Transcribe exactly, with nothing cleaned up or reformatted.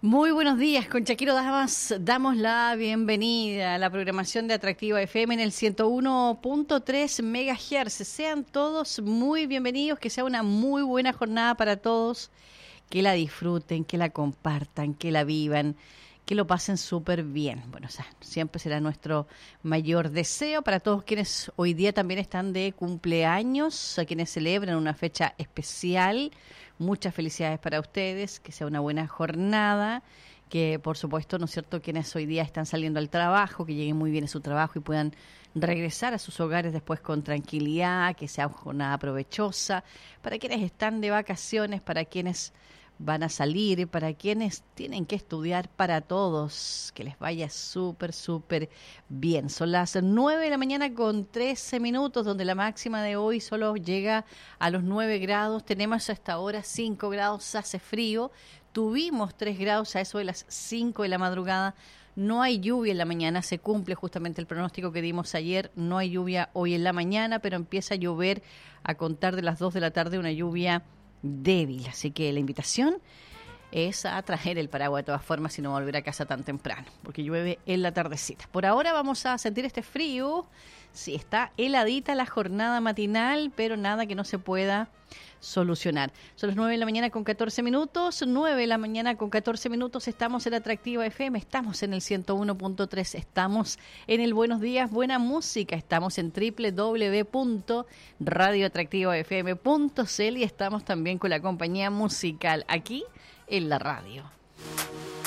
Muy buenos días, con Shakiro Damas damos la bienvenida a la programación de Atractiva F M en el ciento uno punto tres megahertz. Sean todos muy bienvenidos, que sea una muy buena jornada para todos, que la disfruten, que la compartan, que la vivan, que lo pasen súper bien. Bueno, o sea, siempre será nuestro mayor deseo para todos quienes hoy día también están de cumpleaños, a quienes celebran una fecha especial. Muchas felicidades para ustedes, que sea una buena jornada, que por supuesto, ¿no es cierto?, quienes hoy día están saliendo al trabajo, que lleguen muy bien a su trabajo y puedan regresar a sus hogares después con tranquilidad, que sea una jornada provechosa, para quienes están de vacaciones, para quienes van a salir, para quienes tienen que estudiar, para todos, que les vaya súper, súper bien. Son las nueve de la mañana con trece minutos, donde la máxima de hoy solo llega a los nueve grados. Tenemos hasta ahora cinco grados, hace frío. Tuvimos tres grados a eso de las cinco de la madrugada. No hay lluvia en la mañana, se cumple justamente el pronóstico que dimos ayer. No hay lluvia hoy en la mañana, pero empieza a llover a contar de las dos de la tarde, una lluvia débil, así que la invitación es a traer el paraguas de todas formas y no volver a casa tan temprano, porque llueve en la tardecita. Por ahora vamos a sentir este frío, sí, está heladita la jornada matinal, pero nada que no se pueda solucionar. Son las nueve de la mañana con catorce minutos, nueve de la mañana con catorce minutos, estamos en Atractiva F M, estamos en el ciento uno punto tres, estamos en el Buenos Días, Buena Música, estamos en doble u doble u doble u punto radio atractiva f m punto c l y estamos también con la compañía musical aquí en la radio.